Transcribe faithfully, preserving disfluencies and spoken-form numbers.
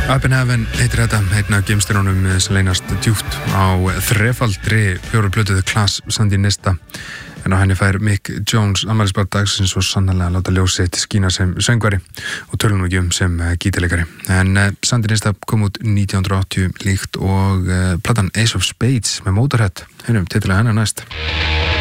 Up in Heaven heitir þetta, heitna geimstjörnunum sem leynast djúpt á þrefaldri fjóru plötuðu Class Sandinista, en á henni fær Mick Jones afmælisbarn dagsins og sannarlega láta ljós sitt skína sem söngvari og tölum ekki um sem gítarleikari. En uh, Sandinista kom út nítján hundruð og áttatíu líkt og uh, platan Ace of Spades með Motorhead. Heyrum titilega hennar næst.